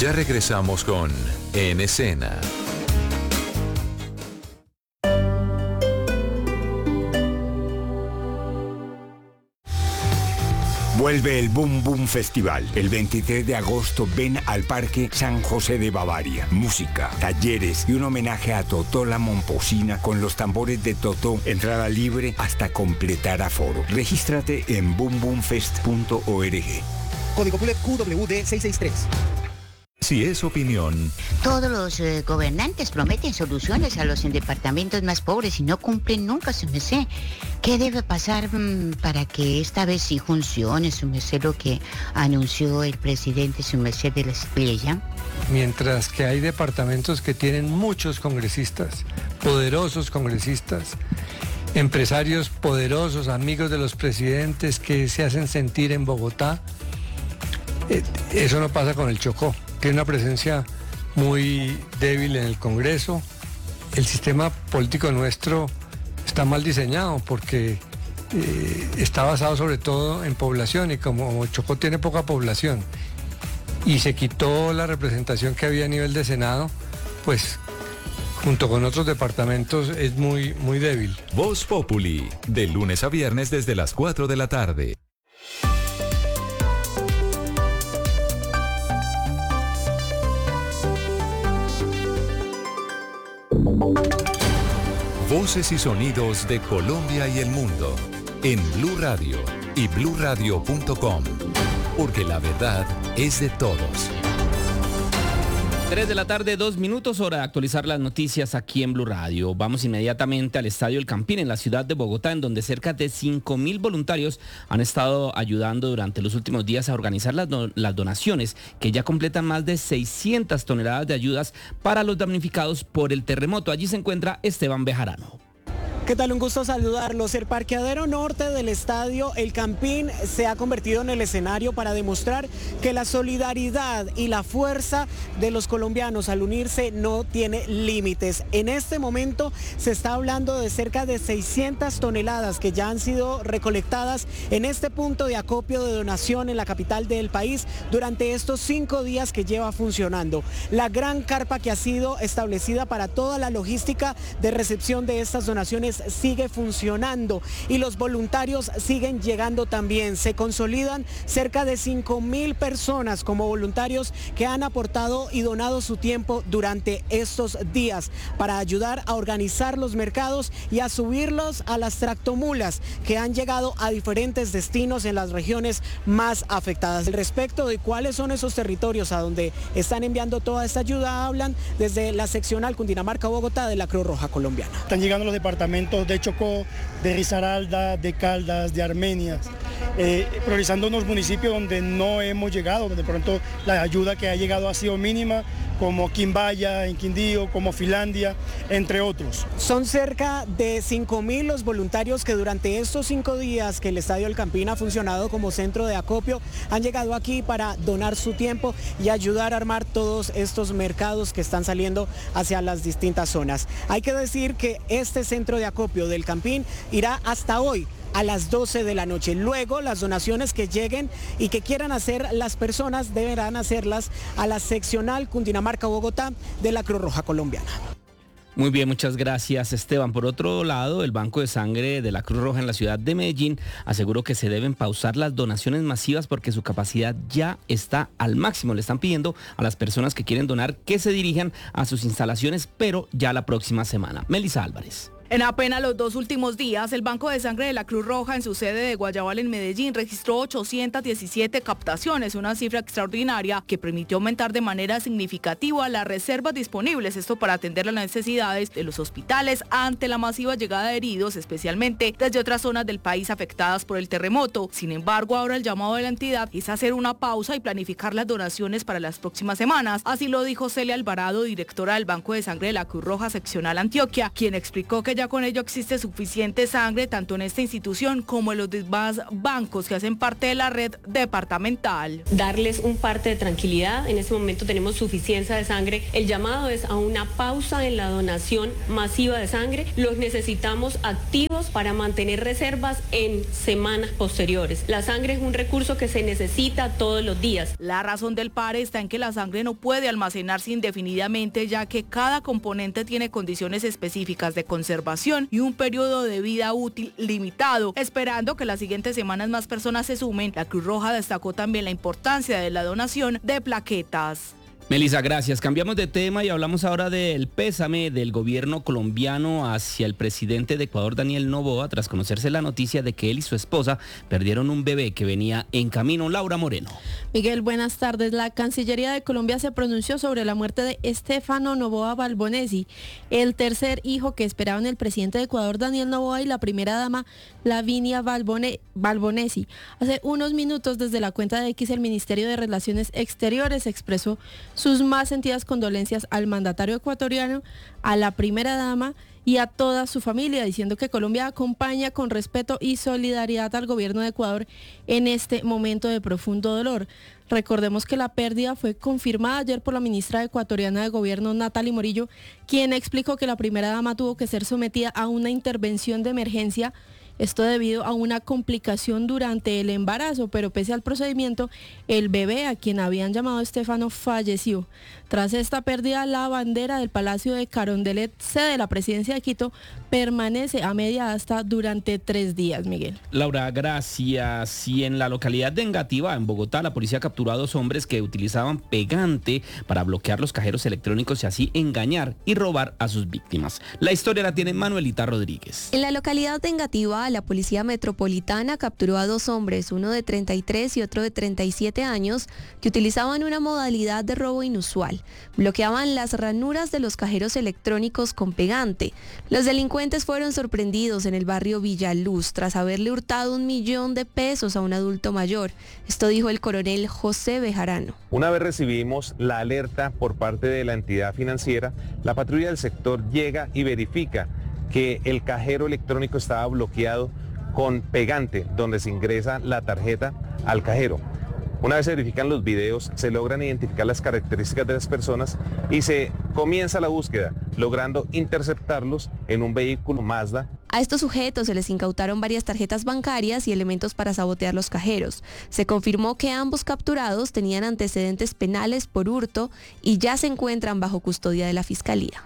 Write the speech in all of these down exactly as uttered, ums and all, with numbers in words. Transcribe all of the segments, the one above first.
Ya regresamos con En Escena. Vuelve el Boom Boom Festival. El veintitrés de agosto ven al Parque San José de Bavaria. Música, talleres y un homenaje a Totó la Momposina con los tambores de Totó. Entrada libre hasta completar aforo. Regístrate en boom boom fest punto org. Código Q W D seiscientos sesenta y tres. Si es opinión. Todos los eh, gobernantes prometen soluciones a los departamentos más pobres y no cumplen nunca, su merced. ¿Qué debe pasar mmm, para que esta vez sí funcione, su merced, lo que anunció el presidente, su merced, de la Esplella? Mientras que hay departamentos que tienen muchos congresistas, poderosos congresistas, empresarios poderosos, amigos de los presidentes que se hacen sentir en Bogotá, eh, eso no pasa con el Chocó. Tiene una presencia muy débil en el Congreso. El sistema político nuestro está mal diseñado porque eh, está basado sobre todo en población, y como Chocó tiene poca población y se quitó la representación que había a nivel de Senado, pues junto con otros departamentos es muy, muy débil. Voz Populi, de lunes a viernes desde las cuatro de la tarde. Voces y sonidos de Colombia y el mundo en Blue Radio y blue radio punto com, porque la verdad es de todos. tres de la tarde, dos minutos, hora de actualizar las noticias aquí en Blue Radio. Vamos inmediatamente al Estadio El Campín en la ciudad de Bogotá, en donde cerca de cinco mil voluntarios han estado ayudando durante los últimos días a organizar las, do- las donaciones, que ya completan más de seiscientas toneladas de ayudas para los damnificados por el terremoto. Allí se encuentra Esteban Bejarano. ¿Qué tal? Un gusto saludarlos. El parqueadero norte del estadio El Campín se ha convertido en el escenario para demostrar que la solidaridad y la fuerza de los colombianos al unirse no tiene límites. En este momento se está hablando de cerca de seiscientas toneladas que ya han sido recolectadas en este punto de acopio de donación en la capital del país durante estos cinco días que lleva funcionando. La gran carpa que ha sido establecida para toda la logística de recepción de estas donaciones sigue funcionando y los voluntarios siguen llegando también. Se consolidan cerca de cinco mil personas como voluntarios que han aportado y donado su tiempo durante estos días para ayudar a organizar los mercados y a subirlos a las tractomulas que han llegado a diferentes destinos en las regiones más afectadas. Al respecto de cuáles son esos territorios a donde están enviando toda esta ayuda, hablan desde la seccional Cundinamarca-Bogotá de la Cruz Roja Colombiana. Están llegando los departamentos de Chocó, de Risaralda, de Caldas, de Armenia, eh, priorizando unos municipios donde no hemos llegado, donde de pronto la ayuda que ha llegado ha sido mínima, como Quimbaya, en Quindío, como Finlandia, entre otros. Son cerca de cinco mil los voluntarios que durante estos cinco días que el Estadio El Campín ha funcionado como centro de acopio, han llegado aquí para donar su tiempo y ayudar a armar todos estos mercados que están saliendo hacia las distintas zonas. Hay que decir que este centro de acopio del Campín irá hasta hoy a las doce de la noche. Luego, las donaciones que lleguen y que quieran hacer las personas deberán hacerlas a la seccional Cundinamarca-Bogotá de la Cruz Roja Colombiana. Muy bien, muchas gracias, Esteban. Por otro lado, el Banco de Sangre de la Cruz Roja en la ciudad de Medellín aseguró que se deben pausar las donaciones masivas porque su capacidad ya está al máximo. Le están pidiendo a las personas que quieren donar que se dirijan a sus instalaciones, pero ya la próxima semana. Melissa Álvarez. En apenas los dos últimos días, el Banco de Sangre de la Cruz Roja en su sede de Guayabal en Medellín registró ochocientas diecisiete captaciones, una cifra extraordinaria que permitió aumentar de manera significativa las reservas disponibles, esto para atender las necesidades de los hospitales ante la masiva llegada de heridos, especialmente desde otras zonas del país afectadas por el terremoto. Sin embargo, ahora el llamado de la entidad es hacer una pausa y planificar las donaciones para las próximas semanas. Así lo dijo Celia Alvarado, directora del Banco de Sangre de la Cruz Roja seccional Antioquia, quien explicó que ya ya con ello existe suficiente sangre tanto en esta institución como en los demás bancos que hacen parte de la red departamental. Darles un parte de tranquilidad, en este momento tenemos suficiencia de sangre, el llamado es a una pausa en la donación masiva de sangre, los necesitamos activos para mantener reservas en semanas posteriores. La sangre es un recurso que se necesita todos los días. La razón del pare está en que la sangre no puede almacenarse indefinidamente, ya que cada componente tiene condiciones específicas de conservación y un periodo de vida útil limitado. Esperando que las siguientes semanas más personas se sumen, la Cruz Roja destacó también la importancia de la donación de plaquetas. Melissa, gracias. Cambiamos de tema y hablamos ahora del pésame del gobierno colombiano hacia el presidente de Ecuador, Daniel Noboa, tras conocerse la noticia de que él y su esposa perdieron un bebé que venía en camino. Laura Moreno. Miguel, buenas tardes. La Cancillería de Colombia se pronunció sobre la muerte de Estefano Noboa Balbonesi, el tercer hijo que esperaban el presidente de Ecuador, Daniel Noboa, y la primera dama, Lavinia Balbone, Balbonesi. Hace unos minutos, desde la cuenta de X, el Ministerio de Relaciones Exteriores expresó sus más sentidas condolencias al mandatario ecuatoriano, a la primera dama y a toda su familia, diciendo que Colombia acompaña con respeto y solidaridad al gobierno de Ecuador en este momento de profundo dolor. Recordemos que la pérdida fue confirmada ayer por la ministra ecuatoriana de Gobierno, Natalie Morillo, quien explicó que la primera dama tuvo que ser sometida a una intervención de emergencia, esto debido a una complicación durante el embarazo, pero pese al procedimiento, el bebé, a quien habían llamado Estefano, falleció. Tras esta pérdida, la bandera del Palacio de Carondelet, sede de la presidencia de Quito, permanece a media asta durante tres días, Miguel. Laura, gracias. Y en la localidad de Engativá, en Bogotá, la policía capturó a dos hombres que utilizaban pegante para bloquear los cajeros electrónicos y así engañar y robar a sus víctimas. La historia la tiene Manuelita Rodríguez. En la localidad de Engativá, la policía metropolitana capturó a dos hombres, uno de treinta y tres y otro de treinta y siete años, que utilizaban una modalidad de robo inusual. Bloqueaban las ranuras de los cajeros electrónicos con pegante. Los delincuentes fueron sorprendidos en el barrio Villaluz tras haberle hurtado un millón de pesos a un adulto mayor. Esto dijo el coronel José Bejarano. Una vez recibimos la alerta por parte de la entidad financiera, la patrulla del sector llega y verifica que el cajero electrónico estaba bloqueado con pegante, donde se ingresa la tarjeta al cajero. Una vez se verifican los videos, se logran identificar las características de las personas y se comienza la búsqueda, logrando interceptarlos en un vehículo Mazda. A estos sujetos se les incautaron varias tarjetas bancarias y elementos para sabotear los cajeros. Se confirmó que ambos capturados tenían antecedentes penales por hurto y ya se encuentran bajo custodia de la Fiscalía.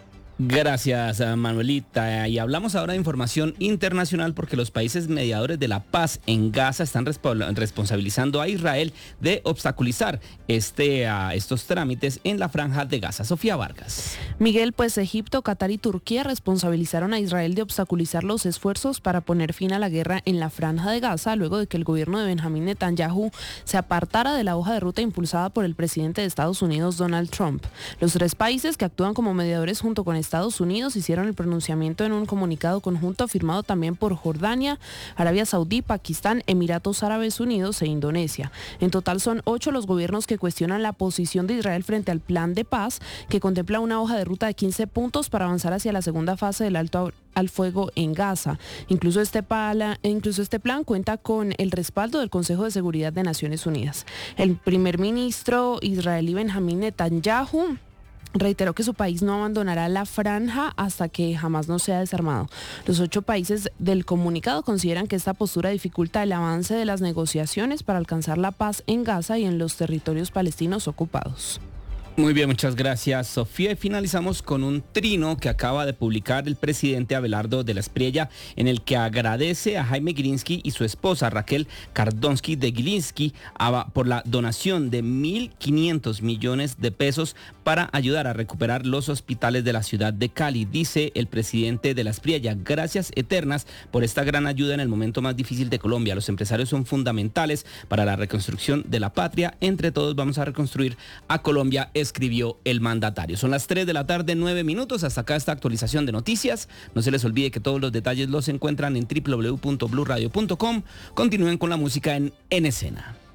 Gracias, Manuelita. Y hablamos ahora de información internacional porque los países mediadores de la paz en Gaza están resp- responsabilizando a Israel de obstaculizar este, uh, estos trámites en la franja de Gaza. Sofía Vargas. Miguel, pues Egipto, Qatar y Turquía responsabilizaron a Israel de obstaculizar los esfuerzos para poner fin a la guerra en la franja de Gaza luego de que el gobierno de Benjamín Netanyahu se apartara de la hoja de ruta impulsada por el presidente de Estados Unidos, Donald Trump. Los tres países que actúan como mediadores junto con Estados Unidos hicieron el pronunciamiento en un comunicado conjunto firmado también por Jordania, Arabia Saudí, Pakistán, Emiratos Árabes Unidos e Indonesia. En total son ocho los gobiernos que cuestionan la posición de Israel frente al plan de paz, que contempla una hoja de ruta de quince puntos para avanzar hacia la segunda fase del alto al fuego en Gaza. Incluso este, pala, incluso este plan cuenta con el respaldo del Consejo de Seguridad de Naciones Unidas. El primer ministro israelí Benjamín Netanyahu reiteró que su país no abandonará la franja hasta que Hamás no sea desarmado. Los ocho países del comunicado consideran que esta postura dificulta el avance de las negociaciones para alcanzar la paz en Gaza y en los territorios palestinos ocupados. Muy bien, muchas gracias, Sofía. Y finalizamos con un trino que acaba de publicar el presidente Abelardo de la Espriella, en el que agradece a Jaime Gilinski y su esposa Raquel Kardonsky de Gilinski por la donación de mil quinientos millones de pesos para ayudar a recuperar los hospitales de la ciudad de Cali. Dice el presidente de la Espriella: gracias eternas por esta gran ayuda en el momento más difícil de Colombia. Los empresarios son fundamentales para la reconstrucción de la patria. Entre todos vamos a reconstruir a Colombia, escribió el mandatario. Son las tres de la tarde, nueve minutos. Hasta acá esta actualización de noticias. No se les olvide que todos los detalles los encuentran en doble u doble u doble u punto blue radio punto com. Continúen con la música en En Escena.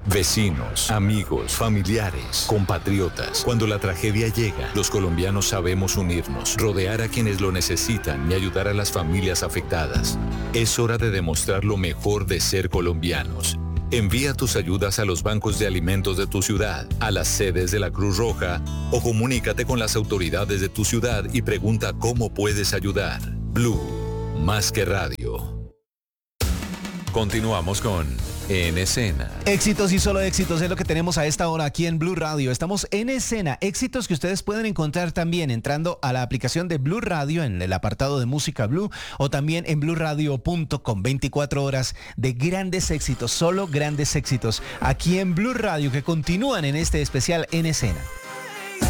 Vecinos, amigos, familiares, compatriotas. Cuando la tragedia llega, los colombianos sabemos unirnos, rodear a quienes lo necesitan y ayudar a las familias afectadas. Es hora de demostrar lo mejor de ser colombianos. Envía tus ayudas a los bancos de alimentos de tu ciudad, a las sedes de la Cruz Roja o comunícate con las autoridades de tu ciudad y pregunta cómo puedes ayudar. Blue, más que radio. Continuamos con En Escena. Éxitos y solo éxitos es lo que tenemos a esta hora aquí en Blue Radio. Estamos en escena. Éxitos que ustedes pueden encontrar también entrando a la aplicación de Blue Radio en el apartado de música Blue o también en blue radio punto com. veinticuatro horas de grandes éxitos, solo grandes éxitos aquí en Blue Radio que continúan en este especial En Escena.